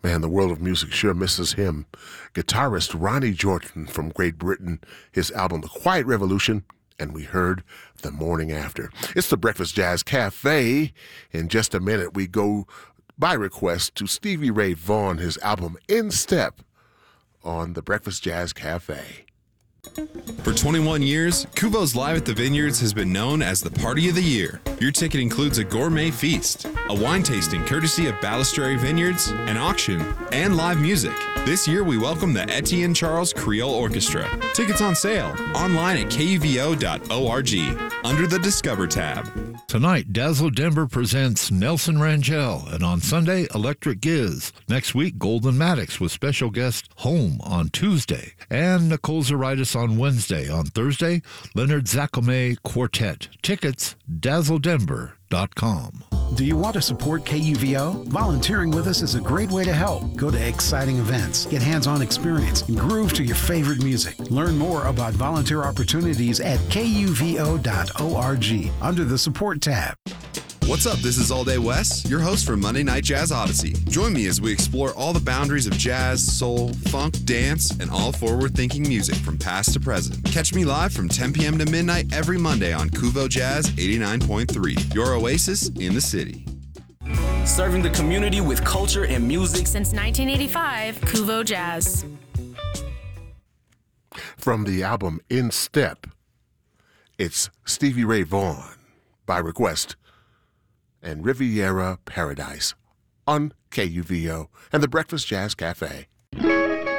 Man, the world of music sure misses him. Guitarist Ronnie Jordan from Great Britain, his album The Quiet Revolution, and we heard The Morning After. It's the Breakfast Jazz Cafe. In just a minute, we go by request to Stevie Ray Vaughan, his album In Step, on the Breakfast Jazz Cafe. For 21 years, Kuvo's Live at the Vineyards has been known as the Party of the Year. Your ticket includes a gourmet feast, a wine tasting courtesy of Balistrary Vineyards, an auction, and live music. This year, we welcome the Etienne Charles Creole Orchestra. Tickets on sale online at kuvo.org under the Discover tab. Tonight, Dazzle Denver presents Nelson Rangel, and on Sunday, Electric Giz. Next week, Golden Maddox with special guest Home on Tuesday, and Nicole Zaritis on Wednesday. On Thursday, Leonard Zacome Quartet. Tickets, dazzledenver.com. Do you want to support KUVO? Volunteering with us is a great way to help. Go to exciting events, get hands-on experience, and groove to your favorite music. Learn more about volunteer opportunities at kuvo.org under the Support tab. What's up? This is All Day Wes, your host for Monday Night Jazz Odyssey. Join me as we explore all the boundaries of jazz, soul, funk, dance, and all forward-thinking music from past to present. Catch me live from 10 p.m. to midnight every Monday on Kuvo Jazz 89.3, your oasis in the city. Serving the community with culture and music since 1985, Kuvo Jazz. From the album In Step, it's Stevie Ray Vaughan, by request, and Riviera Paradise on KUVO and the Breakfast Jazz Cafe.